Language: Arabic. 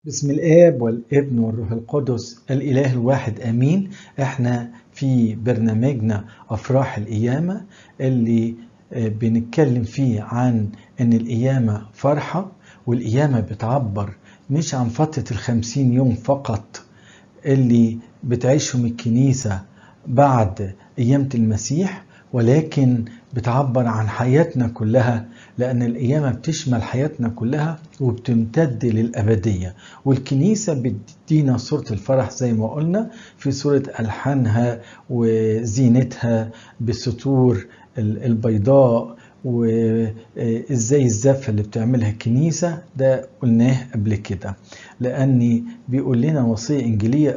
بسم الآب والابن والروح القدس الإله الواحد آمين. احنا في برنامجنا أفراح القيامة اللي بنتكلم فيه عن إن القيامة فرحة، والقيامة بتعبر مش عن فترة 50 يوم فقط اللي بتعيشهم الكنيسة بعد قيامة المسيح، ولكن بتعبر عن حياتنا كلها، لأن القيامة بتشمل حياتنا كلها وبتمتد للأبدية. والكنيسة بتدينا صورة الفرح زي ما قلنا في صورة ألحانها وزينتها بالستور البيضاء، وإزاي الزفة اللي بتعملها الكنيسة ده قلناه قبل كده، لأني بيقول لنا وصية إنجيلية